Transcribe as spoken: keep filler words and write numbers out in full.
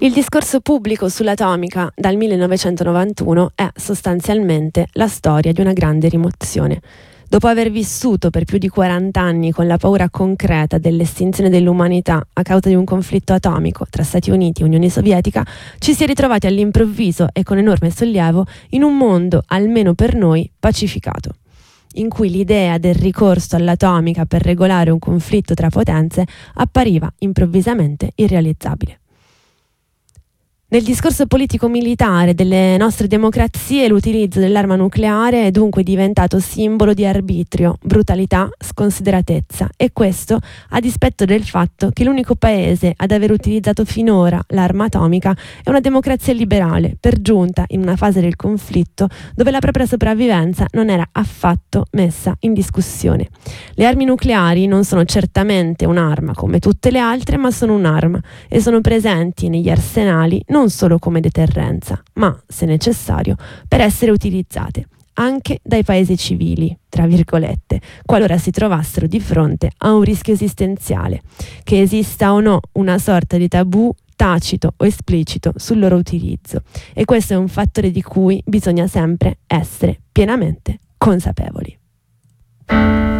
Il discorso pubblico sull'atomica dal millenovecentonovantuno è sostanzialmente la storia di una grande rimozione. Dopo aver vissuto per più di quaranta anni con la paura concreta dell'estinzione dell'umanità a causa di un conflitto atomico tra Stati Uniti e Unione Sovietica, ci si è ritrovati all'improvviso e con enorme sollievo in un mondo, almeno per noi, pacificato, in cui l'idea del ricorso all'atomica per regolare un conflitto tra potenze appariva improvvisamente irrealizzabile. Nel discorso politico-militare delle nostre democrazie l'utilizzo dell'arma nucleare è dunque diventato simbolo di arbitrio, brutalità, sconsideratezza, e questo a dispetto del fatto che l'unico paese ad aver utilizzato finora l'arma atomica è una democrazia liberale, per giunta in una fase del conflitto dove la propria sopravvivenza non era affatto messa in discussione. Le armi nucleari non sono certamente un'arma come tutte le altre, ma sono un'arma e sono presenti negli arsenali non non solo come deterrenza, ma, se necessario, per essere utilizzate anche dai paesi civili, tra virgolette, qualora si trovassero di fronte a un rischio esistenziale, che esista o no una sorta di tabù tacito o esplicito sul loro utilizzo. E questo è un fattore di cui bisogna sempre essere pienamente consapevoli.